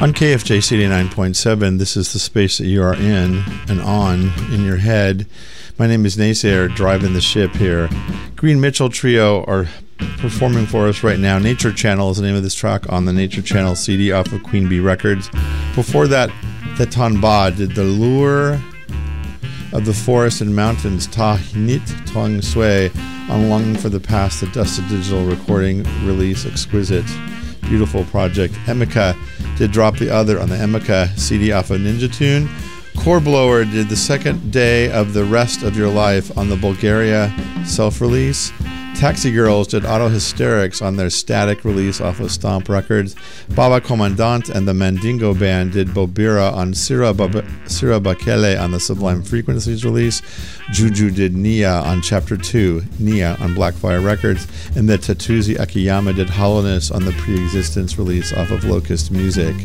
On KFJC 89.7, this is the space that you are in and on in your head. My name is Naysayer, driving the ship here. Green Mitchell Trio are performing for us right now. Nature Channel is the name of this track on the Nature Channel CD off of Queen Bee Records. Before that, Thetan Ba did The Lure of the Forest and Mountains, Ta Nit Tong Sui, on Longing for the Past, the Dusted Digital recording release, exquisite, beautiful project. Emika did Drop the Other on the Emika CD off of Ninja Tune. Core Blower did The Second Day of the Rest of Your Life on the Bulgaria self-release. Taxi Girls did Auto Hysterics on their Static release off of Stomp Records. Baba Commandant and the Mandingo Band did Bobira on Sira Bakele on the Sublime Frequencies release. Juju did Nia on Chapter 2, Nia on Blackfire Records. And the Tatuzi Akiyama did Hollowness on the Pre-Existence release off of Locust Music.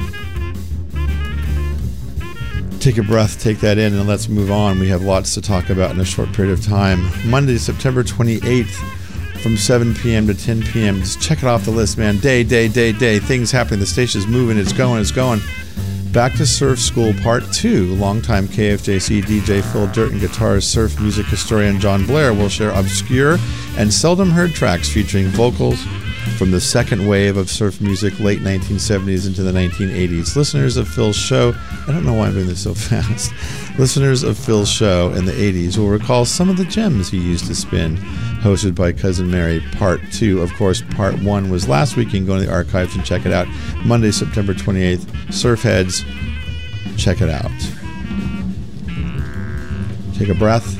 Take a breath, take that in, and let's move on. We have lots to talk about in a short period of time. Monday, September 28th, from 7 p.m. to 10 p.m. Just check it off the list, man. Day. Things happening. The station's moving. It's going. Back to Surf School Part 2. Longtime KFJC DJ Phil Dirt and guitarist, surf music historian John Blair will share obscure and seldom heard tracks featuring vocals from the second wave of surf music, late 1970s into the 1980s. Listeners of Phil's show, I don't know why I'm doing this so fast. Listeners of Phil's show in the 80s will recall some of the gems he used to spin. Hosted by Cousin Mary, Part 2. Of course, Part 1 was last week. You can go to the archives and check it out. Monday, September 28th. Surf Heads, check it out. Take a breath.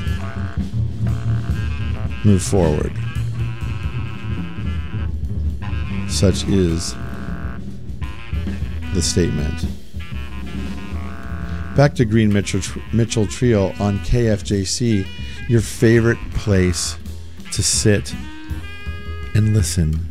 Move forward. Such is the statement. Back to Green Mitchell Trio on KFJC, your favorite place to sit and listen.